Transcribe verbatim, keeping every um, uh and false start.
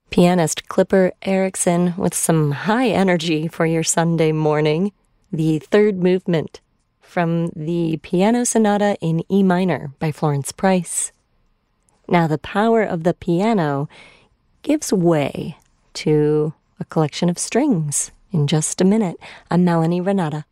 Pianist Clipper Erickson with some high energy for your Sunday morning. The third movement from the Piano Sonata in E minor by Florence Price. Now the power of the piano gives way to a collection of strings. In just a minute, I'm Melanie Renata.